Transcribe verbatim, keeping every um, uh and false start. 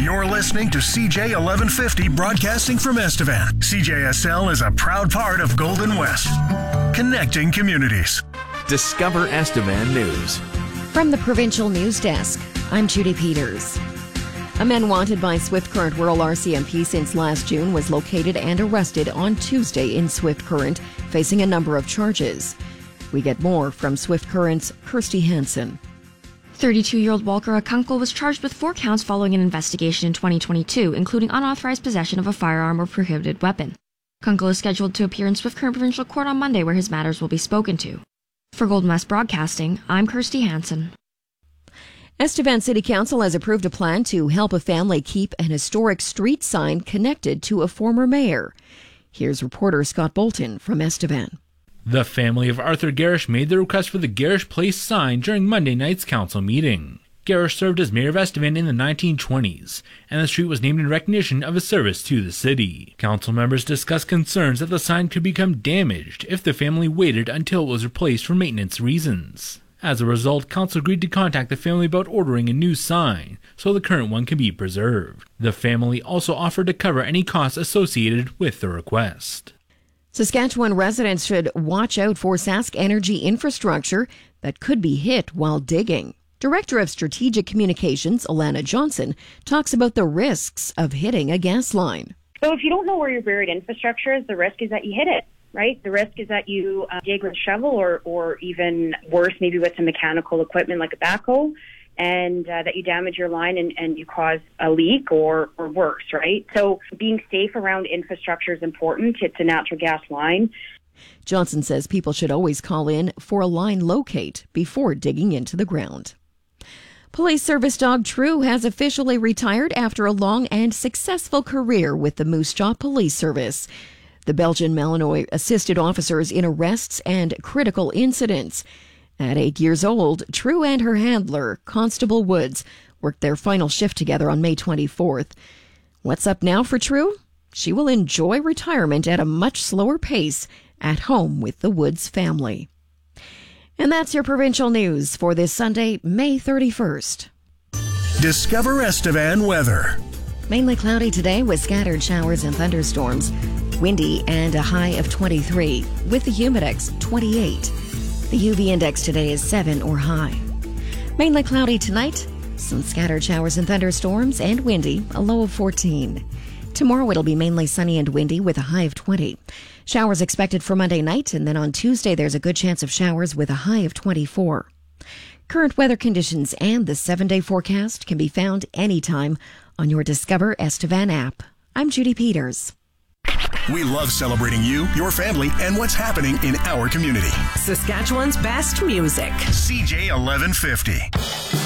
You're listening to C J eleven fifty broadcasting from Estevan. C J S L is a proud part of Golden West, connecting communities. Discover Estevan News. From the Provincial News Desk, I'm Judy Peters. A man wanted by Swift Current Rural R C M P since last June was located and arrested on Tuesday in Swift Current, facing a number of charges. We get more from Swift Current's Kirsty Hansen. thirty-two-year-old Walker Akunkel was charged with four counts following an investigation in twenty twenty-two, including unauthorized possession of a firearm or prohibited weapon. Akunkel is scheduled to appear in Swift Current Provincial Court on Monday, where his matters will be spoken to. For Golden West Broadcasting, I'm Kirsty Hansen. Estevan City Council has approved a plan to help a family keep an historic street sign connected to a former mayor. Here's reporter Scott Bolton from Estevan. The family of Arthur Garish made the request for the Garish Place sign during Monday night's council meeting. Garish served as mayor of Estevan in the nineteen twenties, and the street was named in recognition of his service to the city. Council members discussed concerns that the sign could become damaged if the family waited until it was replaced for maintenance reasons. As a result, council agreed to contact the family about ordering a new sign so the current one can be preserved. The family also offered to cover any costs associated with the request. Saskatchewan residents should watch out for Sask Energy infrastructure that could be hit while digging. Director of Strategic Communications, Alana Johnson, talks about the risks of hitting a gas line. So if you don't know where your buried infrastructure is, the risk is that you hit it, right? The risk is that you uh, dig with a shovel or, or even worse, maybe with some mechanical equipment like a backhoe, and uh, that you damage your line and, and you cause a leak or, or worse, right? So being safe around infrastructure is important. It's a natural gas line. Johnson says people should always call in for a line locate before digging into the ground. Police service dog True has officially retired after a long and successful career with the Moose Jaw Police Service. The Belgian Malinois assisted officers in arrests and critical incidents. At eight years old, True and her handler, Constable Woods, worked their final shift together on May twenty-fourth. What's up now for True? She will enjoy retirement at a much slower pace at home with the Woods family. And that's your provincial news for this Sunday, May thirty-first. Discover Estevan weather. Mainly cloudy today with scattered showers and thunderstorms. Windy and a high of twenty-three with the humidex twenty-eight. The U V index today is seven or high. Mainly cloudy tonight, some scattered showers and thunderstorms, and windy, a low of fourteen. Tomorrow it'll be mainly sunny and windy with a high of twenty. Showers expected for Monday night, and then on Tuesday there's a good chance of showers with a high of twenty-four. Current weather conditions and the seven-day forecast can be found anytime on your Discover Estevan app. I'm Judy Peters. We love celebrating you, your family, and what's happening in our community. Saskatchewan's best music. C J eleven fifty.